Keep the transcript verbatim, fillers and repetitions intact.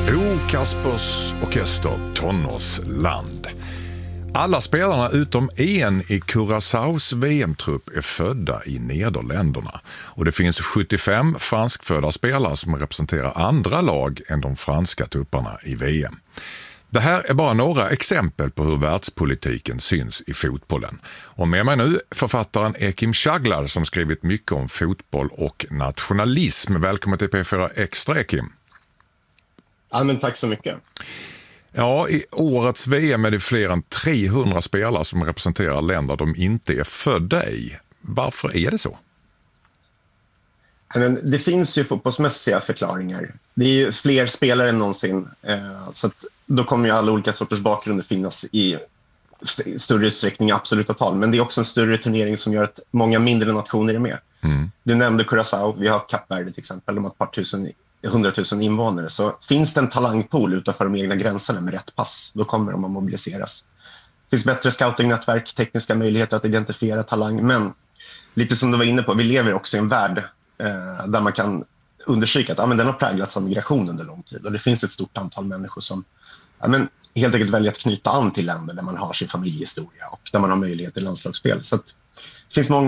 O Kaspers Orkester Tonårsland. Alla spelarna utom en i Curaçaos V M-trupp är födda i Nederländerna. Och det finns sjuttiofem franskfödda spelare som representerar andra lag än de franska trupperna i V M. Det här är bara några exempel på hur världspolitiken syns i fotbollen. Och med mig nu författaren Ekim Çağlar som skrivit mycket om fotboll och nationalism. Välkommen till P fyra Extra, Ekim. Ja, men tack så mycket. Ja, i årets V M är det fler än trehundra spelare som representerar länder de inte är födda i. Varför är det så? Men det finns ju fotbollsmässiga förklaringar. Det är ju fler spelare än någonsin. Så att då kommer ju alla olika sorters bakgrunder finnas i större utsträckning i absoluta tal. Men det är också en större turnering som gör att många mindre nationer är med. Mm. Du nämnde Curaçao, vi har Kap Verde till exempel. De har ett par tusen, hundratusen invånare. Så finns det en talangpool utanför de egna gränserna med rätt pass, då kommer de att mobiliseras. Det finns bättre scoutingnätverk, tekniska möjligheter att identifiera talang. Men lite som du var inne på, vi lever också i en värld eh, där man kan undersöka att ja, men den har präglats av migration under lång tid. Och det finns ett stort antal människor som ja, men helt enkelt väljer att knyta an till länder där man har sin familjehistoria och där man har möjlighet till landslagsspel. Så att det finns många